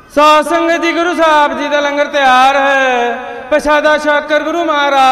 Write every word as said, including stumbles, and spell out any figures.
ਸਾਧ ਸੰਗਤ ਜੀ, ਗੁਰੂ ਸਾਹਿਬ ਜੀ ਦਾ ਲੰਗਰ ਤਿਆਰ ਹੈ। ਪ੍ਰਸ਼ਾਦਾ ਛਕ ਕਰ ਗੁਰੂ ਮਹਾਰਾਜ